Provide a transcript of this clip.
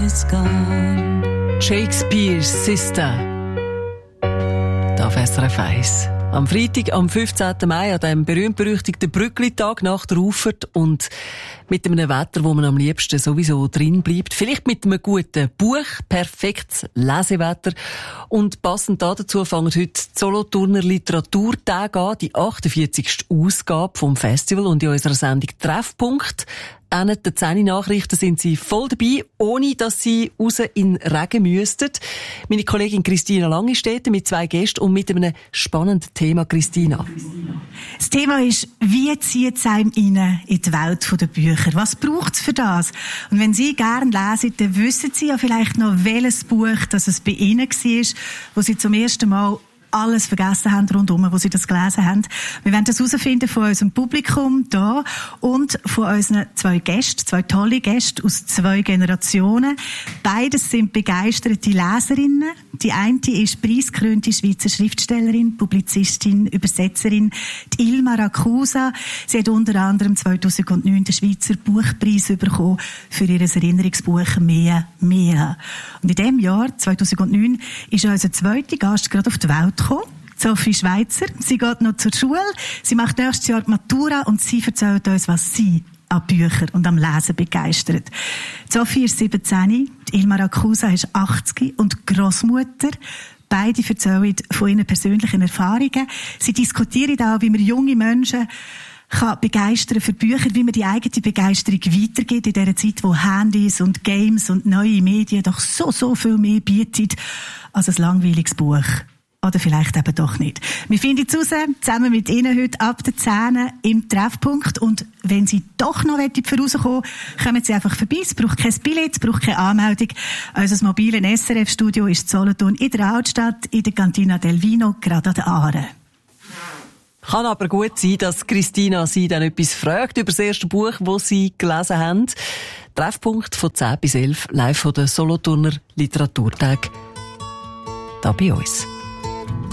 was gone. Shakespeare's Sister. Da SRF 1. Am Freitag, am 15. Mai, an dem berühmt-berüchtigten Brückli-Tag nach der Auffahrt und mit einem Wetter, wo man am liebsten sowieso drin bleibt. Vielleicht mit einem guten Buch, perfektes Lesewetter. Und passend dazu fangen heute die Solothurner Literaturtage an, die 48. Ausgabe vom Festival und in unserer Sendung Treffpunkt. An den 10 Nachrichten sind sie voll dabei, ohne dass sie raus in den Regen müssten. Meine Kollegin Christina Lang ist dort mit 2 Gästen und mit einem spannenden Thema. Christina. Das Thema ist, wie zieht es einem rein in die Welt der Bücher? Was braucht es für das? Und wenn Sie gerne lesen, dann wissen Sie ja vielleicht noch, welches Buch das es bei Ihnen war, wo Sie zum ersten Mal alles vergessen haben rundum, wo sie das gelesen haben. Wir werden das herausfinden von unserem Publikum da und von unseren 2 Gästen, 2 tolle Gäste aus 2 Generationen. Beides sind begeisterte Leserinnen. Die eine ist preisgekrönte Schweizer Schriftstellerin, Publizistin, Übersetzerin, die Ilma Rakusa. Sie hat unter anderem 2009 den Schweizer Buchpreis bekommen für ihr Erinnerungsbuch «Mehr, mehr». Und in diesem Jahr, 2009, ist unser zweiter Gast gerade auf die Welt gekommen. Sophie Schweizer. Sie geht noch zur Schule. Sie macht nächstes Jahr die Matura und sie erzählt uns, was sie an Büchern und am Lesen begeistert. Sophie ist 17, Ilma Rakusa ist 80 und Grossmutter. Beide erzählen von ihren persönlichen Erfahrungen. Sie diskutieren auch, wie man junge Menschen kann begeistern für Bücher, wie man die eigene Begeisterung weitergeht in dieser Zeit, wo Handys und Games und neue Medien doch so viel mehr bieten als ein langweiliges Buch. Oder vielleicht eben doch nicht. Wir finden es raus, zusammen mit Ihnen heute ab der 10 im Treffpunkt. Und wenn Sie doch noch vorauskommen, kommen Sie einfach vorbei. Es braucht kein Billett, es braucht keine Anmeldung. Unser mobiles SRF-Studio ist in Solothurn in der Altstadt, in der Cantina del Vino, gerade an der Aare. Kann aber gut sein, dass Christina Sie dann etwas fragt über das erste Buch, das Sie gelesen haben. Treffpunkt von 10 bis 11, live von der Solothurner Literaturtag. Da bei uns.